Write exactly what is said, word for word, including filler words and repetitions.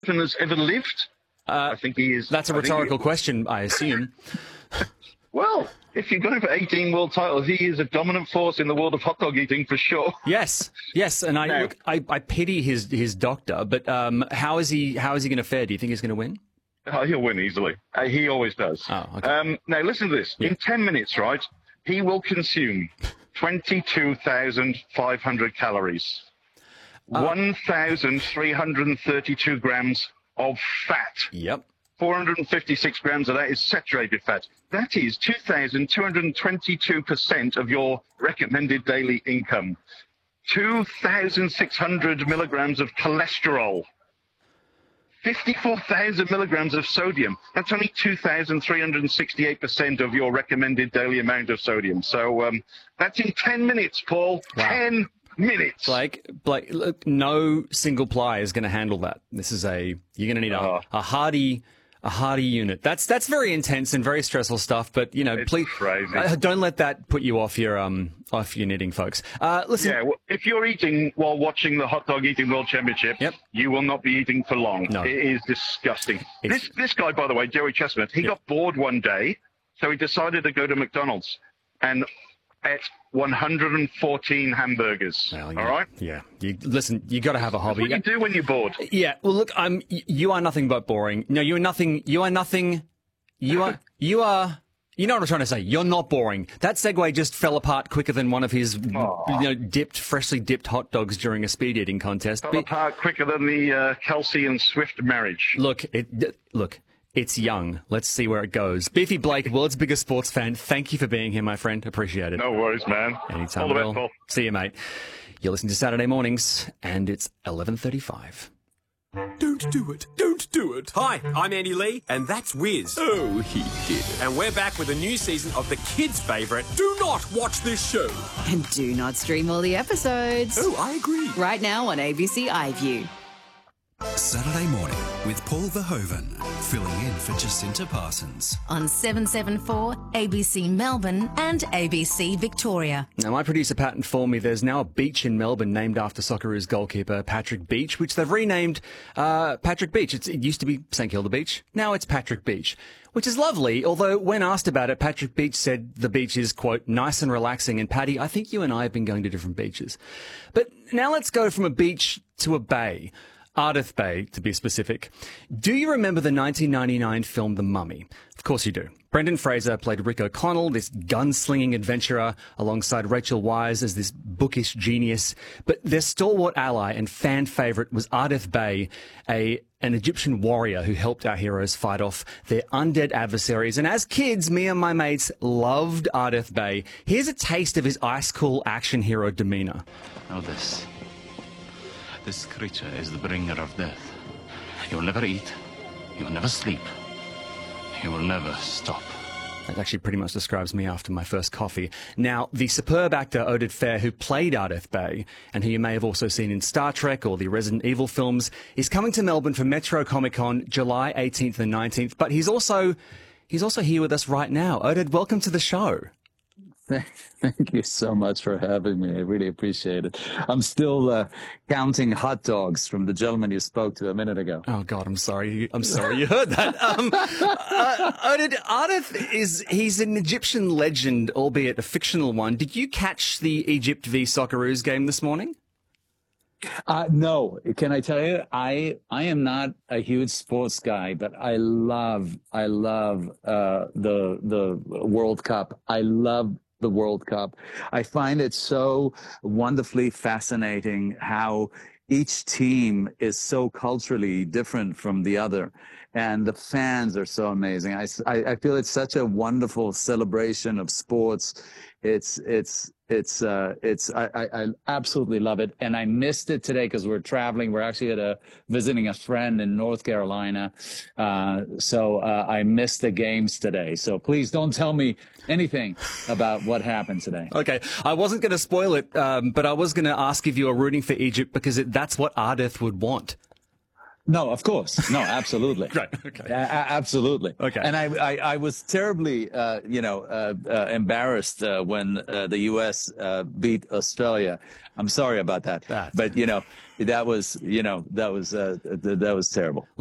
has ever lived? Uh, I think he is. That's a rhetorical he, question, I assume. Well, if you're going for eighteen world titles, he is a dominant force in the world of hot dog eating for sure. Yes, yes, and I now, look, I, I pity his his doctor, but um, how is he how is he going to fare? Do you think he's going to win? Oh, he'll win easily. Uh, he always does. Oh, okay. Um, now, listen to this. Yeah. In ten minutes, right, he will consume twenty-two thousand five hundred calories, uh, one thousand three hundred thirty-two grams of fat. Yep. four hundred fifty-six grams of that is saturated fat. That is two thousand two hundred twenty-two percent of your recommended daily income. two thousand six hundred milligrams of cholesterol. fifty-four thousand milligrams of sodium. That's only two thousand three hundred sixty-eight percent of your recommended daily amount of sodium. So um, that's in ten minutes, Paul. Wow. ten minutes. Blake, Blake, look, no single ply is going to handle that. This is a, you're going to need a, Oh. a hardy... A hardy unit. That's that's very intense and very stressful stuff. But you know, It's please crazy. uh, don't let that put you off your um off your knitting, folks. Uh, listen, Yeah, well, if you're eating while watching the Hot Dog Eating World Championship, Yep. you will not be eating for long. No. It is disgusting. It's- This this guy, by the way, Joey Chestnut, he Yep. got bored one day, so he decided to go to McDonald's and ate one hundred fourteen hamburgers. well, All yeah, right? yeah. You, listen, you got to have a hobby. What do you do when you're bored? Yeah. Well, look, I'm. y- You are nothing but boring. No, you are nothing. You are nothing. You are. You are. You know what I'm trying to say. You're not boring. That segue just fell apart quicker than one of his, Aw. you know, dipped, freshly dipped hot dogs during a speed eating contest. Fell Be- apart quicker than the uh, Kelsey and Swift marriage. Look, it, d- look, it's young. Let's see where it goes. Beefy Blake, world's biggest sports fan. Thank you for being here, my friend. Appreciate it. No worries, man. Anytime, All the Will. best, Paul. See you, mate. You're listening to Saturday Mornings, and it's eleven thirty-five. Don't do it. Don't do it. Hi, I'm Andy Lee, and that's Wiz. Oh, he did it. And we're back with a new season of the kids' favourite, Do not watch this show. And do not stream all the episodes. Oh, I agree. Right now on A B C iView. Saturday morning with Paul Verhoeven, filling in for Jacinta Parsons. On seven seven four, A B C Melbourne and A B C Victoria. Now, my producer Pat informed me there's now a beach in Melbourne named after Socceroos goalkeeper Patrick Beach, which they've renamed uh, Patrick Beach. It's, it used to be St Kilda Beach. Now it's Patrick Beach, which is lovely. Although when asked about it, Patrick Beach said the beach is, quote, nice and relaxing. And Paddy, I think you and I have been going to different beaches. But now let's go from a beach to a bay. Ardith Bay, to be specific. Do you remember the nineteen ninety-nine film The Mummy? Of course you do. Brendan Fraser played Rick O'Connell, this gunslinging adventurer, alongside Rachel Weisz as this bookish genius. But their stalwart ally and fan favourite was Ardith Bay, a an Egyptian warrior who helped our heroes fight off their undead adversaries. And as kids, me and my mates loved Ardith Bay. Here's a taste of his ice-cool action hero demeanour. Know this. This creature is the bringer of death. He will never eat. He will never sleep. He will never stop. That actually pretty much describes me after my first coffee. Now, the superb actor Oded Fair, who played Ardith Bay, and who you may have also seen in Star Trek or the Resident Evil films, is coming to Melbourne for Metro Comic Con July eighteenth and nineteenth. But he's also he's also here with us right now. Oded, welcome to the show. Thank you so much for having me. I really appreciate it. I'm still uh, counting hot dogs from the gentleman you spoke to a minute ago. Oh God, I'm sorry. I'm sorry you heard that. Um, uh, Oded, Ardith is he's an Egyptian legend, albeit a fictional one. Did you catch the Egypt v Socceroos game this morning? Uh, no, can I tell you, I I am not a huge sports guy, but I love I love uh, the the World Cup. I love the World Cup. I find it so wonderfully fascinating how each team is so culturally different from the other. And the fans are so amazing. I, I, I feel it's such a wonderful celebration of sports. It's, it's, it's, uh, it's, I, I, I absolutely love it. And I missed it today because we're traveling. We're actually at a, visiting a friend in North Carolina. Uh, so, uh, I missed the games today. So please don't tell me anything about what happened today. Okay. I wasn't going to spoil it, um, but I was going to ask if you were rooting for Egypt because it, that's what Ardith would want. No, of course. No, absolutely. Right. Okay. A- a- absolutely. Okay. And I, I, I was terribly, uh, you know, uh, uh, embarrassed uh, when uh, the U S uh, beat Australia. I'm sorry about that. That's- But, you know, that was, you know, that was, uh, th- that was terrible.